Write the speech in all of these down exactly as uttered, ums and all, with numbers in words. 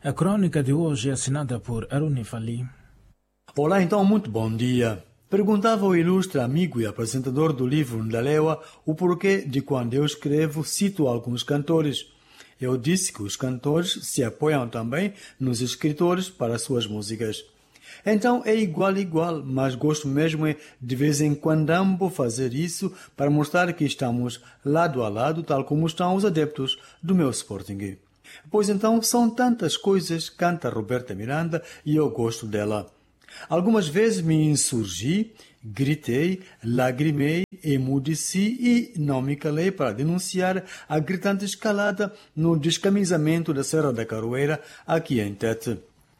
A crônica de hoje é assinada por Aruni Fali. Olá, então, muito bom dia. Perguntava o ilustre amigo e apresentador do livro Ndalewa o porquê de quando eu escrevo cito alguns cantores. Eu disse que os cantores se apoiam também nos escritores para suas músicas. Então é igual igual, mas gosto mesmo é de vez em quando fazer isso para mostrar que estamos lado a lado, tal como estão os adeptos do meu Sporting. Pois então são tantas coisas, canta Roberta Miranda, e eu gosto dela. Algumas vezes me insurgi, gritei, lagrimei, emudeci e não me calei para denunciar a gritante escalada no descamisamento da Serra da Caroeira aqui em Tete.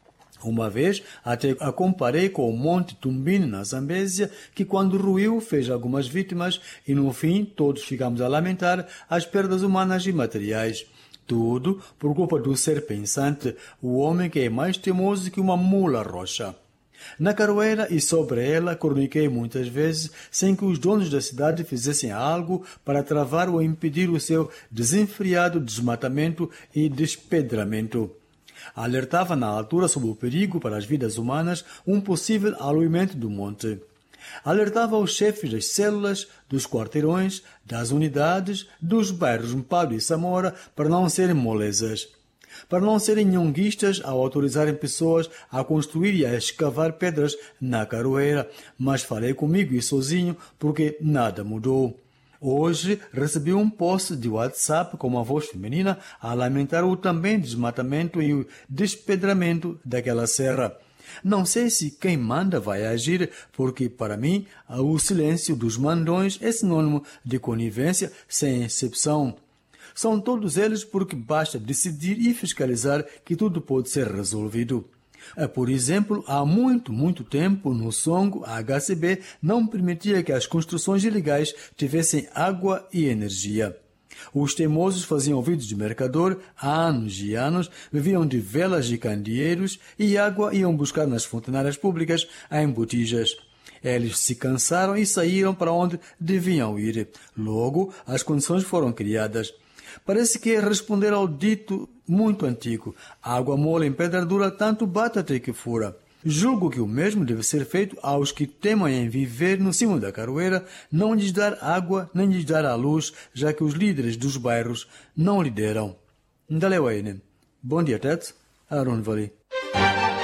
Uma vez até a comparei com o Monte Tumbini na Zambésia, que quando ruiu fez algumas vítimas e no fim todos ficamos a lamentar as perdas humanas e materiais. Tudo por culpa do ser pensante, o homem que é mais teimoso que uma mula roxa. Na Caroeira e sobre ela croniquei muitas vezes sem que os donos da cidade fizessem algo para travar ou impedir o seu desenfreado desmatamento e despedramento. Alertava na altura sobre o perigo para as vidas humanas um possível aluimento do monte. Alertava os chefes das células, dos quarteirões, das unidades, dos bairros Mpado e Samora para não serem molezas. Para não serem nhonguistas ao autorizarem pessoas a construir e a escavar pedras na Caroeira, mas falei comigo e sozinho porque nada mudou. Hoje recebi um post de WhatsApp com uma voz feminina a lamentar o também desmatamento e o despedramento daquela serra. Não sei se quem manda vai agir, porque para mim o silêncio dos mandões é sinônimo de conivência sem exceção. São todos eles porque basta decidir e fiscalizar que tudo pode ser resolvido. Por exemplo, há muito, muito tempo, no Songo, a H C B não permitia que as construções ilegais tivessem água e energia. Os teimosos faziam ouvidos de mercador, há anos e anos, viviam de velas e candeeiros e água iam buscar nas fontenárias públicas em botijas. Eles se cansaram e saíram para onde deviam ir. Logo, as condições foram criadas. Parece que é responder ao dito muito antigo: água mole em pedra dura, tanto bate até que fura. Julgo que o mesmo deve ser feito aos que temem em viver no cimo da Caroeira, não lhes dar água nem lhes dar a luz, já que os líderes dos bairros não lhe deram. Ndalewa. Bom dia, Tete. Arun Vali.